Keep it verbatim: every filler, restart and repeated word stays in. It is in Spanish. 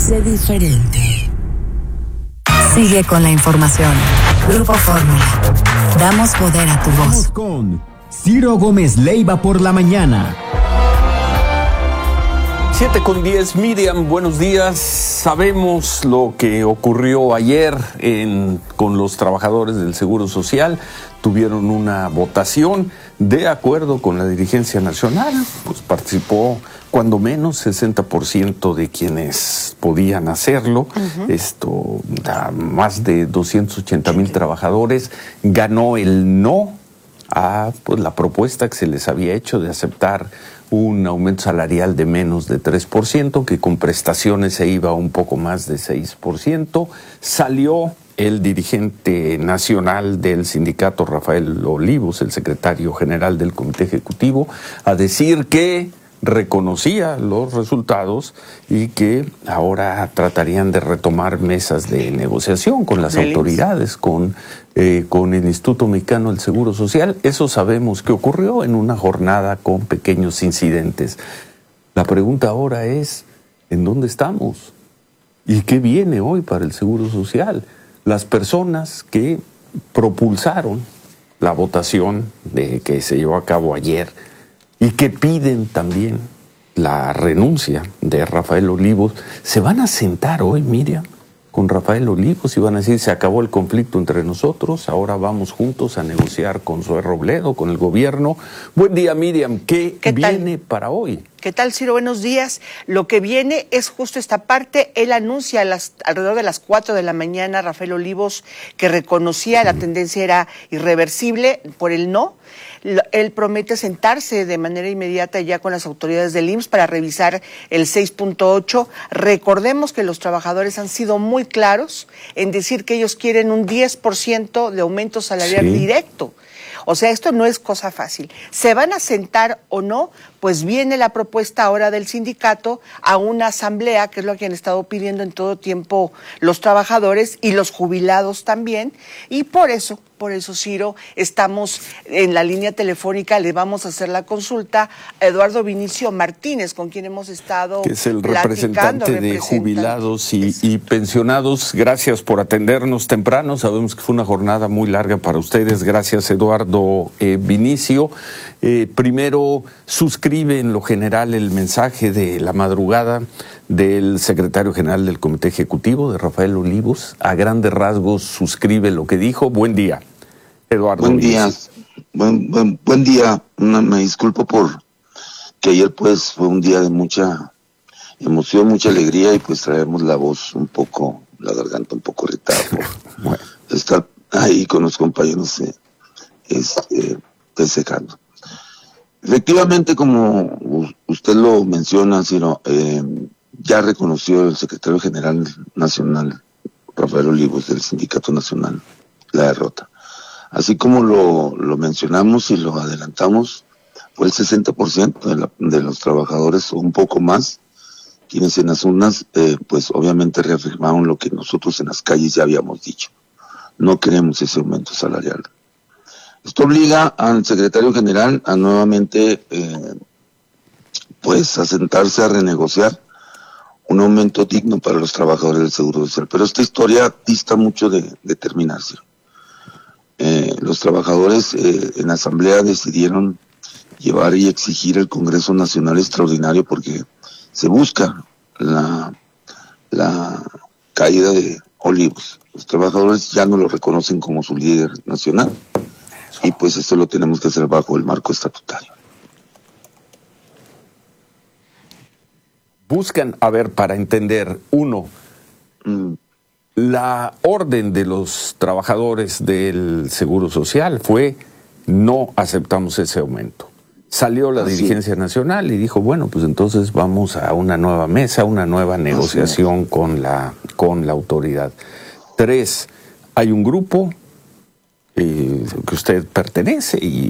Sé diferente. Sigue con la información. Grupo Fórmula. Damos poder a tu voz. Vamos con Ciro Gómez Leiva por la mañana. siete con diez, Miriam, buenos días. Sabemos lo que ocurrió ayer en, con los trabajadores del Seguro Social. Tuvieron una votación de acuerdo con la dirigencia nacional. Pues participó cuando menos sesenta por ciento de quienes podían hacerlo. Uh-huh. Esto, a más de doscientos ochenta mil trabajadores. Ganó el no a pues, la propuesta que se les había hecho de aceptar un aumento salarial de menos de tres por ciento, que con prestaciones se iba a un poco más de seis por ciento. Salió el dirigente nacional del sindicato, Rafael Olivos, el secretario general del Comité Ejecutivo, a decir que reconocía los resultados y que ahora tratarían de retomar mesas de negociación con las autoridades, con, eh, con el Instituto Mexicano del Seguro Social. Eso sabemos que ocurrió en una jornada con pequeños incidentes. La pregunta ahora es, ¿en dónde estamos? ¿Y qué viene hoy para el Seguro Social? Las personas que propulsaron la votación de que se llevó a cabo ayer y que piden también la renuncia de Rafael Olivos, se van a sentar hoy, Miriam, con Rafael Olivos y van a decir, se acabó el conflicto entre nosotros, ahora vamos juntos a negociar con Zoé Robledo, con el gobierno. Buen día, Miriam, ¿qué, ¿Qué viene tal? para hoy? ¿Qué tal, Ciro? Buenos días. Lo que viene es justo esta parte. Él anuncia a las, alrededor de las cuatro de la mañana, Rafael Olivos, que reconocía la tendencia era irreversible por el no. Él promete sentarse de manera inmediata ya con las autoridades del I M S S para revisar el seis punto ocho. Recordemos que los trabajadores han sido muy claros en decir que ellos quieren un diez por ciento de aumento salarial sí. directo. O sea, esto no es cosa fácil. ¿Se van a sentar o no? Pues viene la propuesta ahora del sindicato a una asamblea, que es lo que han estado pidiendo en todo tiempo los trabajadores y los jubilados también. Y por eso, por eso, Ciro, estamos en la línea telefónica, le vamos a hacer la consulta a Eduardo Vinicio Martínez, con quien hemos estado que es el representante de jubilados y, y pensionados. Gracias por atendernos temprano. Sabemos que fue una jornada muy larga para ustedes. Gracias, Eduardo eh, Vinicio. Eh, primero, suscribe en lo general el mensaje de la madrugada del secretario general del Comité Ejecutivo, de Rafael Olivos. A grandes rasgos suscribe lo que dijo. Buen día, Eduardo. Buen día, buen, buen, buen día. Una, me disculpo por que ayer pues fue un día de mucha emoción, mucha alegría y pues traemos la voz un poco, la garganta un poco irritada por bueno. estar ahí con los compañeros eh, este, festejando. Efectivamente, como usted lo menciona, Ciro, eh, ya reconoció el secretario general nacional, Rafael Olivos, del Sindicato Nacional, la derrota. Así como lo, lo mencionamos y lo adelantamos, fue el sesenta por ciento de, la, de los trabajadores, o un poco más, quienes en las urnas, eh, pues obviamente reafirmaron lo que nosotros en las calles ya habíamos dicho. No queremos ese aumento salarial. Esto obliga al secretario general a nuevamente, eh, pues, a sentarse a renegociar un aumento digno para los trabajadores del Seguro Social. Pero esta historia dista mucho de, de terminarse. Eh, los trabajadores eh, en la asamblea decidieron llevar y exigir el Congreso Nacional Extraordinario porque se busca la, la caída de Olivos. Los trabajadores ya no lo reconocen como su líder nacional. Y pues esto lo tenemos que hacer bajo el marco estatutario. Buscan, a ver, para entender, uno, mm. la orden de los trabajadores del Seguro Social fue no aceptamos ese aumento. Salió la Así dirigencia es. nacional y dijo, bueno, pues entonces vamos a una nueva mesa, una nueva negociación con la, con la autoridad. Tres, hay un grupo Eh, que usted pertenece y